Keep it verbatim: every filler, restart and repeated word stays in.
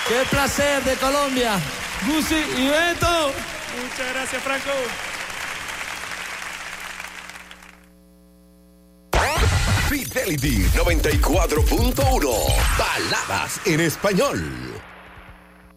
Qué placer de Colombia. Gusi y Beto. Muchas gracias, Franco. Fidelity noventa y cuatro punto uno. Baladas en español.